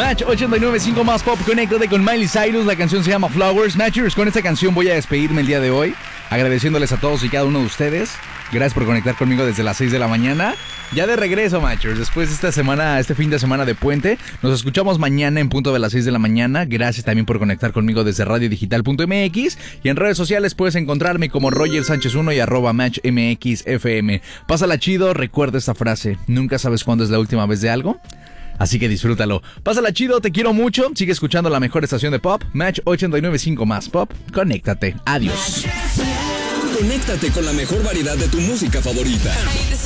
Match 89.5 más pop, conéctate con Miley Cyrus. La canción se llama Flowers. Matchers, con esta canción voy a despedirme el día de hoy, agradeciéndoles a todos y cada uno de ustedes. Gracias por conectar conmigo desde las 6 de la mañana. Ya de regreso, Matchers, después de esta semana, este fin de semana de puente. Nos escuchamos mañana en punto de las 6 de la mañana. Gracias también por conectar conmigo desde radiodigital.mx. Y en redes sociales puedes encontrarme como Roger Sánchez 1 y @MatchMXFM. Pásala chido, recuerda esta frase: nunca sabes cuándo es la última vez de algo, así que disfrútalo. Pásala chido, te quiero mucho. Sigue escuchando la mejor estación de pop, Match 89.5 más pop. Conéctate. Adiós. Conéctate con la mejor variedad de tu música favorita.